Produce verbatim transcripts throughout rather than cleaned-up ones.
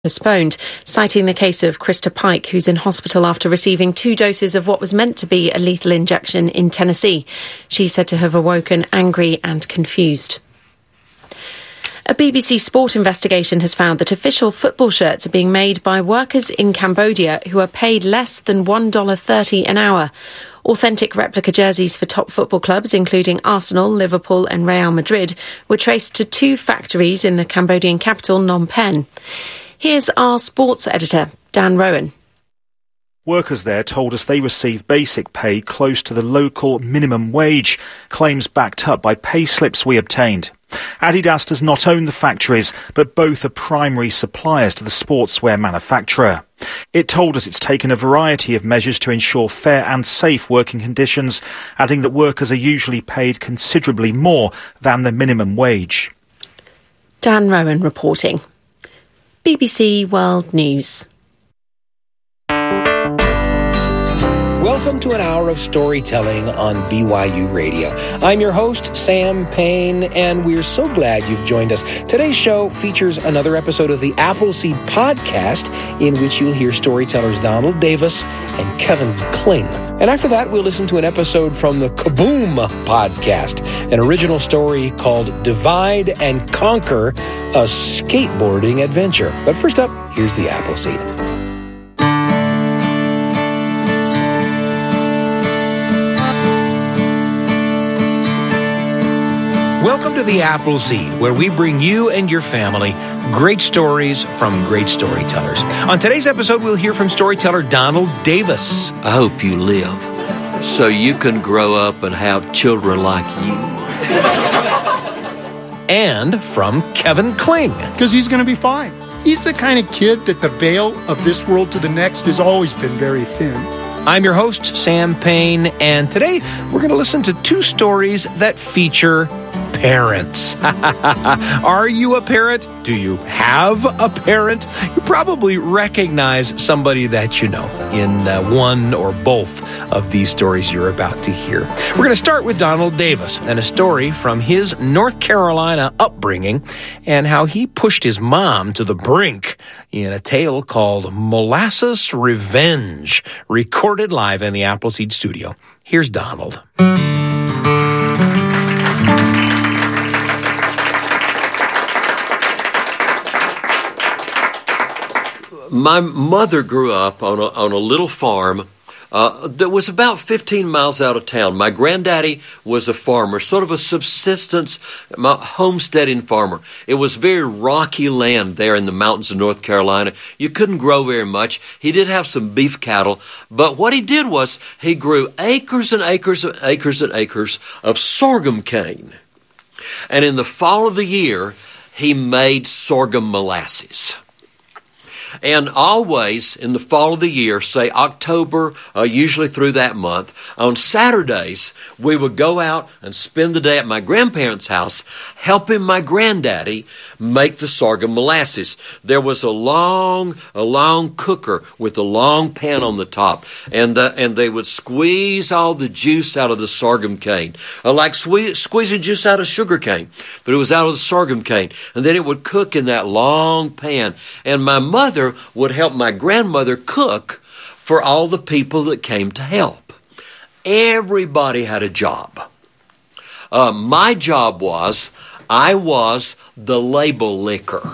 postponed, citing the case of Krista Pike, who's in hospital after receiving two doses of what was meant to be a lethal injection in Tennessee. She's said to have awoken angry and confused. A B B C Sport investigation has found that official football shirts are being made by workers in Cambodia who are paid less than one dollar thirty an hour. Authentic replica jerseys for top football clubs, including Arsenal, Liverpool and Real Madrid, were traced to two factories in the Cambodian capital, Phnom Penh. Here's our sports editor, Dan Rowan. Workers there told us they receive basic pay close to the local minimum wage, claims backed up by pay slips we obtained. Adidas does not own the factories, but both are primary suppliers to the sportswear manufacturer. It told us it's taken a variety of measures to ensure fair and safe working conditions, adding that workers are usually paid considerably more than the minimum wage. Dan Rowan reporting. B B C World News. Welcome to an hour of storytelling on B Y U Radio. I'm your host, Sam Payne, and we're so glad you've joined us. Today's show features another episode of the Appleseed Podcast, in which you'll hear storytellers Donald Davis and Kevin Kling. And after that, we'll listen to an episode from the Kaboom Podcast, an original story called Divide and Conquer, a skateboarding adventure. But first up, here's the Appleseed. Welcome to the Appleseed, where we bring you and your family great stories from great storytellers. On today's episode, we'll hear from storyteller Donald Davis. I hope you live so you can grow up and have children like you. And from Kevin Kling. Because he's going to be fine. He's the kind of kid that the veil of this world to the next has always been very thin. I'm your host, Sam Payne, and today we're going to listen to two stories that feature parents. Are you a parent? Do you have a parent? You probably recognize somebody that you know in uh, one or both of these stories you're about to hear. We're going to start with Donald Davis and a story from his North Carolina upbringing and how he pushed his mom to the brink in a tale called Molasses Revenge, recorded live in the Appleseed studio. Here's Donald. My mother grew up on a, on a little farm uh, that was about fifteen miles out of town. My granddaddy was a farmer, sort of a subsistence my homesteading farmer. It was very rocky land there in the mountains of North Carolina. You couldn't grow very much. He did have some beef cattle, but what he did was he grew acres and acres and acres and acres of sorghum cane. And in the fall of the year, he made sorghum molasses. And always in the fall of the year, say October, uh, usually through that month, on Saturdays, we would go out and spend the day at my grandparents' house helping my granddaddy make the sorghum molasses. There was a long, a long cooker with a long pan on the top, and the, and they would squeeze all the juice out of the sorghum cane, uh, like sque- squeezing juice out of sugar cane, but it was out of the sorghum cane. And then it would cook in that long pan. And my mother would help my grandmother cook for all the people that came to help. Everybody had a job. Uh, my job was, I was the label licker.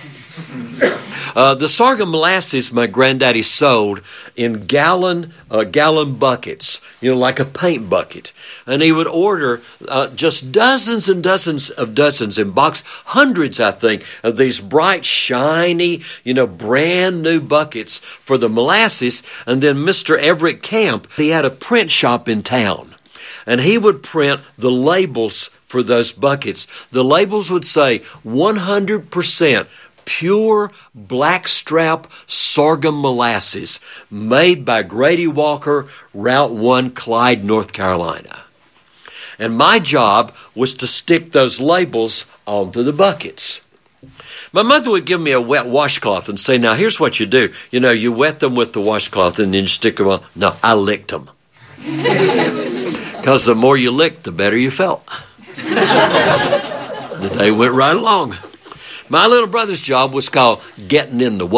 Uh, the sorghum molasses my granddaddy sold in gallon uh, gallon buckets, you know, like a paint bucket. And he would order uh, just dozens and dozens of dozens in box, hundreds, I think, of these bright, shiny, you know, brand new buckets for the molasses. And then Mister Everett Camp, he had a print shop in town. And he would print the labels for those buckets. The labels would say one hundred percent pure blackstrap sorghum molasses made by Grady Walker, Route one, Clyde, North Carolina. And my job was to stick those labels onto the buckets. My mother would give me a wet washcloth and say, now here's what you do. You know, you wet them with the washcloth and then you stick them on. No, I licked them. Because the more you licked, the better you felt. The day went right along. My little brother's job was called getting in the way.